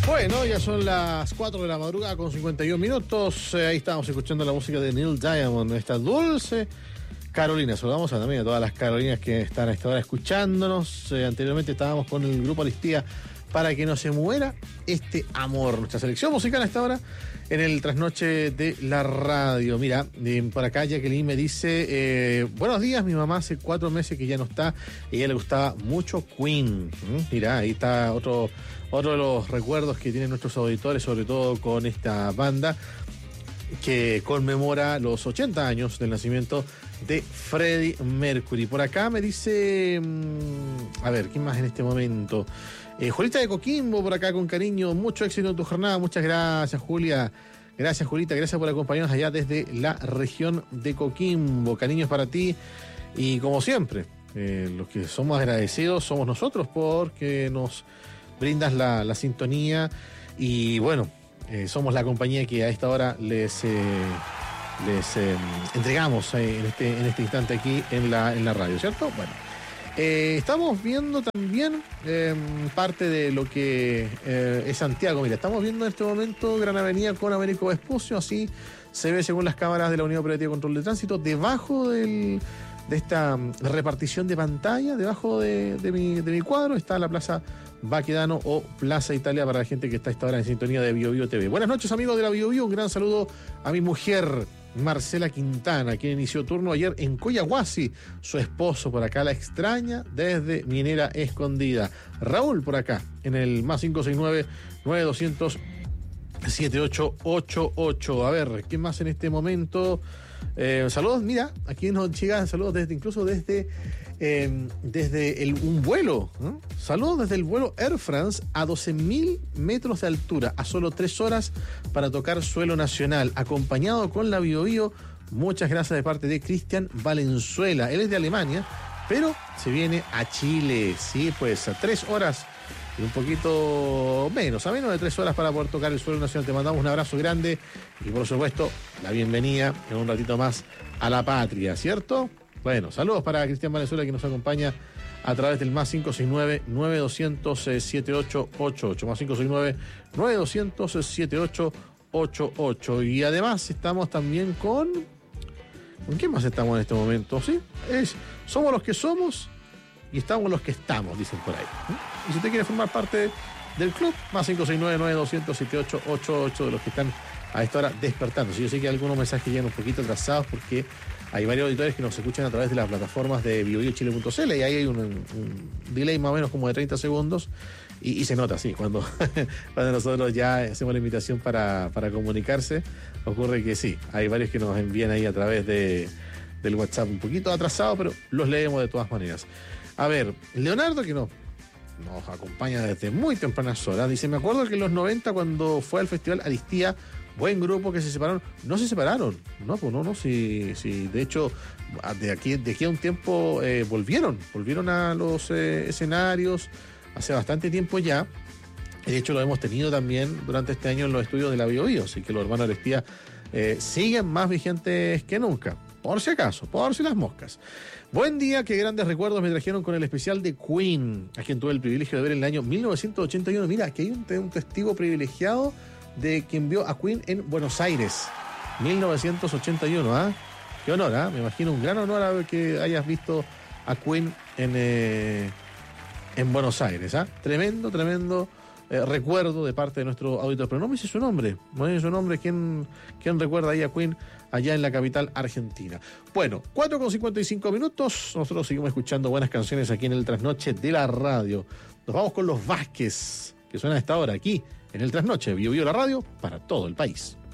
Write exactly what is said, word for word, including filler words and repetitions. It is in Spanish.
Bueno, ya son las cuatro de la madrugada con cincuenta y un minutos. Eh, ahí estamos escuchando la música de Neil Diamond, esta dulce Carolina. Saludamos a también a todas las Carolinas que están a esta hora escuchándonos. Eh, anteriormente estábamos con el grupo Aristía para que no se muera este amor. Nuestra selección musical a esta hora en el trasnoche de la radio. Mira, eh, por acá Jacqueline me dice, eh, buenos días, mi mamá hace cuatro meses que ya no está, a ella le gustaba mucho Queen. ¿Mm? Mira, ahí está otro, otro de los recuerdos que tienen nuestros auditores, sobre todo con esta banda que conmemora los ochenta años del nacimiento de Freddie Mercury. Por acá me dice, mmm, a ver, ¿quién más en este momento? Eh, Julita de Coquimbo, por acá con cariño, mucho éxito en tu jornada, muchas gracias, Julia. Gracias, Julita, gracias por acompañarnos allá desde la región de Coquimbo. Cariños para ti y como siempre, eh, los que somos agradecidos somos nosotros porque nos brindas la, la sintonía y bueno, eh, somos la compañía que a esta hora les, eh, les eh, entregamos eh, en, este, en este instante aquí en la, en la radio, ¿cierto? Bueno. Eh, estamos viendo también eh, parte de lo que eh, es Santiago. Mira, estamos viendo en este momento Gran Avenida con Américo Vespucio, así se ve según las cámaras de la Unidad Operativa de Control de Tránsito. Debajo del, de esta repartición de pantalla, debajo de, de, mi, de mi cuadro, está la Plaza Baquedano o Plaza Italia para la gente que está a esta hora en sintonía de Bio Bio T V. Buenas noches, amigos de la Bio Bio, un gran saludo a mi mujer Marcela Quintana, quien inició turno ayer en Coyahuasi. Su esposo por acá la extraña desde Minera Escondida. Raúl por acá, en el más cinco seis nueve, nueve dos cero cero, siete ocho ocho ocho. A ver, ¿qué más en este momento? Eh, saludos, mira, aquí nos llegan saludos desde, incluso desde, eh, desde el, un vuelo. ¿No? Saludos desde el vuelo Air France a doce mil metros de altura, a solo tres horas para tocar suelo nacional, acompañado con la Bio Bio. Muchas gracias de parte de Cristian Valenzuela. Él es de Alemania, pero se viene a Chile. Sí, pues a tres horas y un poquito menos, a menos de tres horas para poder tocar el suelo nacional. Te mandamos un abrazo grande y por supuesto la bienvenida en un ratito más a la patria, ¿cierto? Bueno, saludos para Cristian Valenzuela que nos acompaña a través del más cinco seis nueve, nueve dos cero cero, siete ocho ocho ocho, más cinco seis nueve, nueve dos cero cero, siete ocho ocho ocho. Y además estamos también con... ¿Con quién más estamos en este momento? ¿Sí? Es, somos los que somos y estamos los que estamos, dicen por ahí. Y si usted quiere formar parte del club, más cinco seis nueve, nueve dos cero cero, siete ocho ocho ocho de los que están a esta hora despertando. Si yo sé que algunos mensajes llegan un poquito atrasados porque hay varios auditores que nos escuchan a través de las plataformas de bio bio chile punto c l y ahí hay un, un delay más o menos como de treinta segundos y, y se nota, sí, cuando, cuando nosotros ya hacemos la invitación para, para comunicarse, ocurre que sí, hay varios que nos envían ahí a través de, del WhatsApp un poquito atrasado, pero los leemos de todas maneras. A ver, Leonardo, que no, nos acompaña desde muy tempranas horas, dice, me acuerdo que en los noventa cuando fue al Festival Aristía, buen grupo que se separaron, no se separaron, no, pues no, no, si, si de hecho, de aquí, de aquí a un tiempo eh, volvieron, volvieron a los eh, escenarios hace bastante tiempo ya. De hecho lo hemos tenido también durante este año en los estudios de la Bio Bio, así que los hermanos Aristía eh, siguen más vigentes que nunca. Por si acaso, por si las moscas. Buen día, qué grandes recuerdos me trajeron con el especial de Queen, a quien tuve el privilegio de ver en el año mil novecientos ochenta y uno. Mira, aquí hay un, un testigo privilegiado de quien vio a Queen en Buenos Aires, mil novecientos ochenta y uno. ¿Ah? Qué honor, ¿ah? Me imagino un gran honor a que hayas visto a Queen en, eh, en Buenos Aires. ¿Ah? Tremendo, tremendo eh, recuerdo de parte de nuestro auditor. Pero no me dice su nombre, no me dice su nombre. ¿Quién, quién recuerda ahí a Queen allá en la capital argentina? Bueno, cuatro con cincuenta y cinco minutos. Nosotros seguimos escuchando buenas canciones aquí en el Trasnoche de la Radio. Nos vamos con los Vázquez, que suena a esta hora aquí en el Trasnoche. Bio Bio la radio para todo el país.